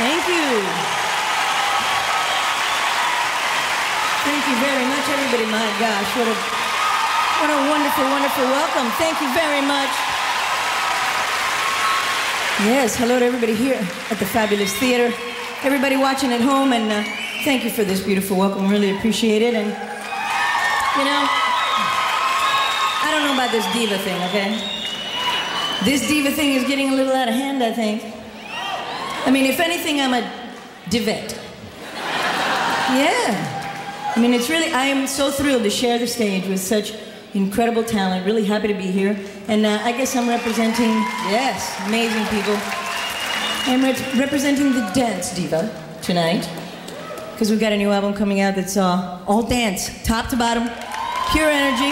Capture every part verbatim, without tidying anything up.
Thank you. Thank you very much, everybody. My gosh, what a, what a wonderful, wonderful welcome. Thank you very much. Yes, hello to everybody here at the Fabulous Theater. Everybody watching at home, and uh, thank you for this beautiful welcome. Really appreciate it. And, you know, I don't know about this diva thing, okay? This diva thing is getting a little out of hand, I think. I mean, if anything, I'm a divette. Yeah. I mean, it's really, I am so thrilled to share the stage with such incredible talent. Really happy to be here. And uh, I guess I'm representing, yes, amazing people. I'm re- representing the dance diva tonight. Because we've got a new album coming out that's uh, all dance, top to bottom, pure energy.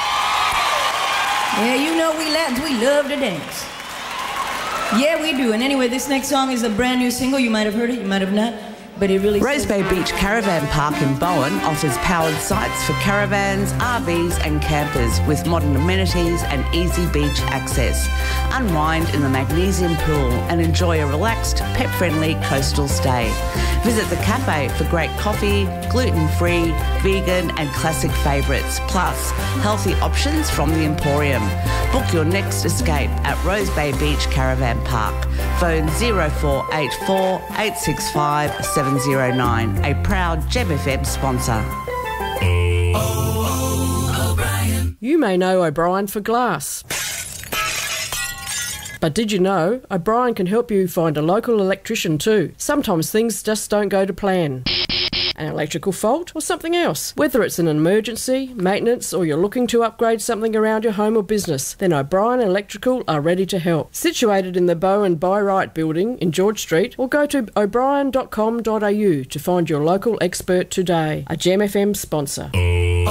Yeah, you know we Latins, we love to dance. Yeah, we do. And anyway, this next song is a brand new single. You might have heard it, you might have not. But it really Rose Bay Beach Caravan Park in Bowen offers powered sites for caravans, R Vs and campers with modern amenities and easy beach access. Unwind in the magnesium pool and enjoy a relaxed, pet-friendly coastal stay. Visit the cafe for great coffee, gluten-free, vegan and classic favourites, plus healthy options from the Emporium. Book your next escape at Rose Bay Beach Caravan Park. Phone zero four eight four, eight six five, seven zero nine, a proud Gem F M sponsor. Oh, oh, O'Brien. You may know O'Brien for glass. But did you know O'Brien can help you find a local electrician too? Sometimes things just don't go to plan. An electrical fault or something else. Whether it's an emergency, maintenance, or you're looking to upgrade something around your home or business, then O'Brien Electrical are ready to help. Situated in the Bowen Buy Right building in George Street, or go to o'brien dot com dot a u to find your local expert today. A Gem F M sponsor.